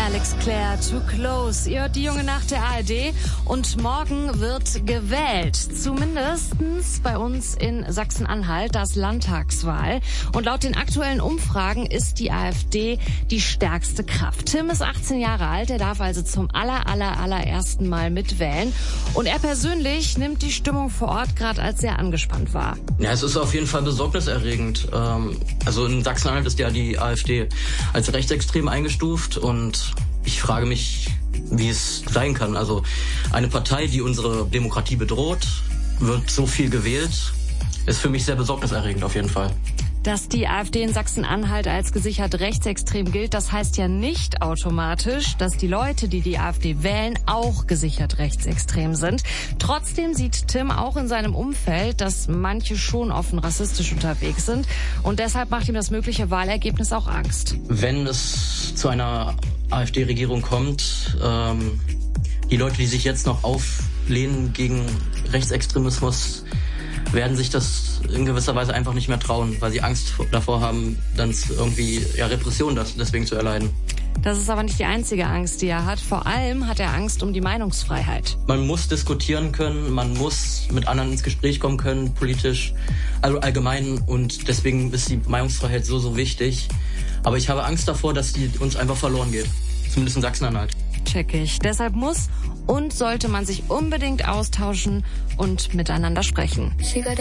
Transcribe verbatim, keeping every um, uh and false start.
Alex Claire, Too Close. Ihr hört die junge Nacht der A R D und morgen wird gewählt. Zumindestens bei uns in Sachsen-Anhalt, das Landtagswahl. Und laut den aktuellen Umfragen ist die AfD die stärkste Kraft. Tim ist achtzehn Jahre alt, er darf also zum aller, aller, allerersten Mal mitwählen. Und er persönlich nimmt die Stimmung vor Ort gerade als sehr angespannt wahr. Ja, es ist auf jeden Fall besorgniserregend. Also in Sachsen-Anhalt ist ja die AfD als rechtsextrem eingestuft und ich frage mich, wie es sein kann. Also eine Partei, die unsere Demokratie bedroht, wird so viel gewählt, ist für mich sehr besorgniserregend auf jeden Fall. Dass die AfD in Sachsen-Anhalt als gesichert rechtsextrem gilt, das heißt ja nicht automatisch, dass die Leute, die die AfD wählen, auch gesichert rechtsextrem sind. Trotzdem sieht Tim auch in seinem Umfeld, dass manche schon offen rassistisch unterwegs sind. Und deshalb macht ihm das mögliche Wahlergebnis auch Angst. Wenn es zu einer AfD-Regierung kommt, ähm, die Leute, die sich jetzt noch auflehnen gegen Rechtsextremismus, werden sich das in gewisser Weise einfach nicht mehr trauen, weil sie Angst davor haben, dann irgendwie ja, Repression deswegen zu erleiden. Das ist aber nicht die einzige Angst, die er hat. Vor allem hat er Angst um die Meinungsfreiheit. Man muss diskutieren können, man muss mit anderen ins Gespräch kommen können, politisch, also allgemein. Und deswegen ist die Meinungsfreiheit so, so wichtig. Aber ich habe Angst davor, dass die uns einfach verloren geht. Zumindest in Sachsen-Anhalt. Check ich. Deshalb muss und sollte man sich unbedingt austauschen und miteinander sprechen.